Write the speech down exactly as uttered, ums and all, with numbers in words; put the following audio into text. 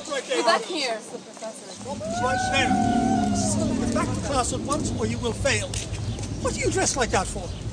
right there. Get back here. Right there. Get back to class at once or you will fail. What are you dressed like that for?